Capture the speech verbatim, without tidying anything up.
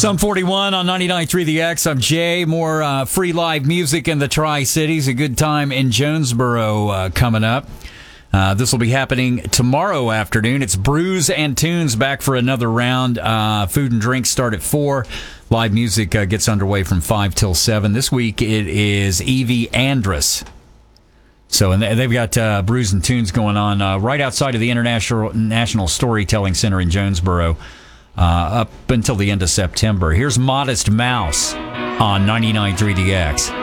Some forty-one on ninety-nine point three The X. I'm Jay. More uh, free live music in the Tri-Cities. A good time in Jonesboro uh, coming up. Uh, this will be happening tomorrow afternoon. It's Brews and Tunes back for another round. Uh, food and drinks start at four. Live music uh, gets underway from five till seven. This week it is Evie Andress. So and they've got uh, Brews and Tunes going on uh, right outside of the International National Storytelling Center in Jonesboro uh, up until the end of September. Here's Modest Mouse on ninety-nine point three The X.